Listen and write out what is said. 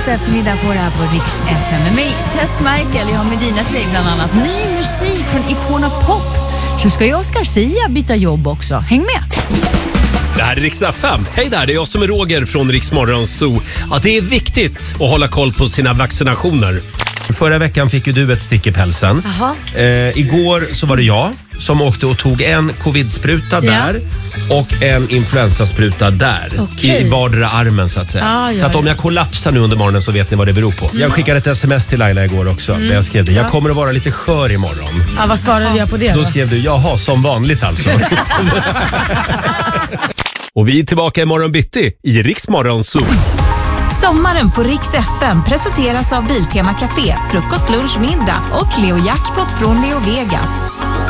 onsdag eftermiddag får det här på Rix FM. Med mig, Tess Merkel, jag har med dina till dig bland annat ny musik från Icona Pop. Så ska ju Oscar Sia byta jobb också. Häng med! Det här är Rix FM. Hej där, det är jag som är Roger från Rix Morgon Zoo. Ja, det är viktigt att hålla koll på sina vaccinationer. Förra veckan fick ju du ett stick i pälsen. Igår så var det jag som åkte och tog en covid-spruta där och en influensaspruta där. I vardera armen så att säga. Så att om jag kollapsar nu under morgonen så vet ni vad det beror på. Jag skickade ett sms till Laila igår också. Där jag skrev det. Jag kommer att vara lite skör imorgon. Ja, vad svarade jag på det då? Då skrev du, jaha, som vanligt alltså. Och vi är tillbaka imorgon bitti i Rix Morgon Zoo. Sommaren på Rix FM presenteras av Biltema Café, frukost, lunch, middag och Leo Jackpot från Leo Vegas.